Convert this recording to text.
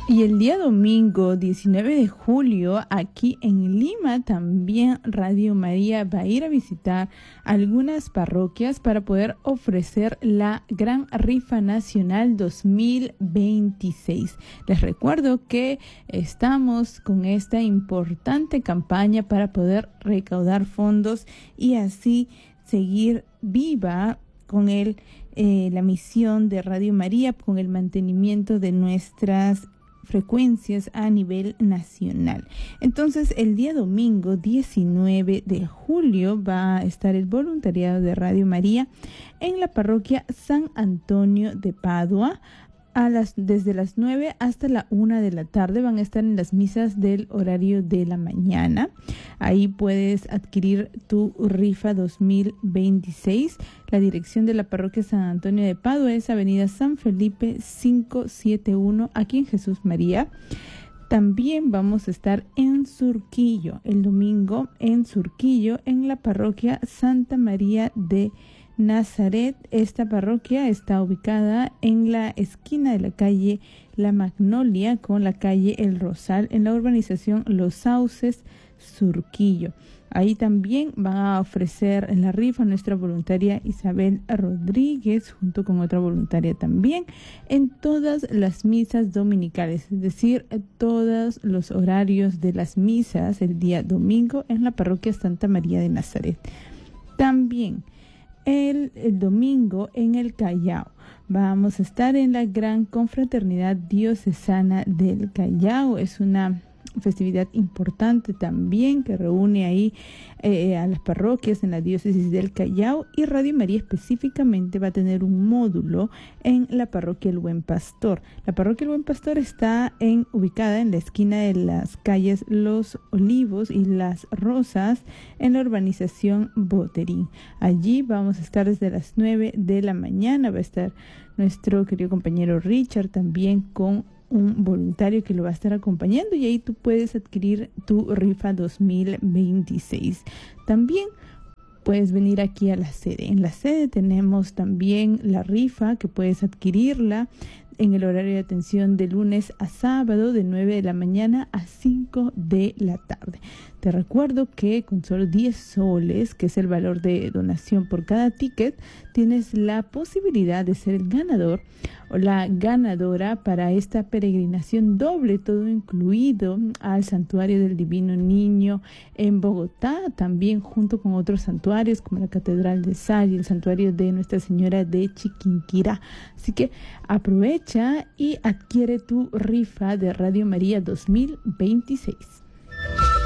Y el día domingo 19 de julio, aquí en Lima, también Radio María va a ir a visitar algunas parroquias para poder ofrecer la Gran Rifa Nacional 2026. Les recuerdo que estamos con esta importante campaña para poder recaudar fondos y así seguir viva con la misión de Radio María, con el mantenimiento de nuestras frecuencias a nivel nacional. Entonces, el día domingo 19 de julio va a estar el voluntariado de Radio María en la parroquia San Antonio de Padua. Desde las 9 hasta la 1 de la tarde van a estar en las misas del horario de la mañana. Ahí puedes adquirir tu rifa 2026. La dirección de la parroquia San Antonio de Padua es Avenida San Felipe 571, aquí en Jesús María. También vamos a estar en Surquillo, el domingo en Surquillo, en la parroquia Santa María de Nazaret. Esta parroquia está ubicada en la esquina de la calle La Magnolia con la calle El Rosal, en la urbanización Los Sauces, Surquillo. Ahí también van a ofrecer en la rifa nuestra voluntaria Isabel Rodríguez, junto con otra voluntaria también, en todas las misas dominicales, es decir, todos los horarios de las misas el día domingo en la parroquia Santa María de Nazaret. También el domingo en el Callao vamos a estar en la Gran Confraternidad Diocesana del Callao. Es una festividad importante también que reúne ahí a las parroquias en la diócesis del Callao, y Radio María específicamente va a tener un módulo en la parroquia El Buen Pastor. La parroquia El Buen Pastor está ubicada en la esquina de las calles Los Olivos y Las Rosas, en la urbanización Boterín. Allí vamos a estar desde las 9 de la mañana. Va a estar nuestro querido compañero Richard también con un voluntario que lo va a estar acompañando, y ahí tú puedes adquirir tu rifa 2026. También puedes venir aquí a la sede. En la sede tenemos también la rifa que puedes adquirirla en el horario de atención de lunes a sábado de 9 de la mañana a 5 de la tarde. Te recuerdo que con solo 10 soles, que es el valor de donación por cada ticket, tienes la posibilidad de ser el ganador o la ganadora para esta peregrinación doble, todo incluido, al Santuario del Divino Niño en Bogotá, también junto con otros santuarios como la Catedral de Sal y el Santuario de Nuestra Señora de Chiquinquirá. Así que aprovecha y adquiere tu rifa de Radio María 2026.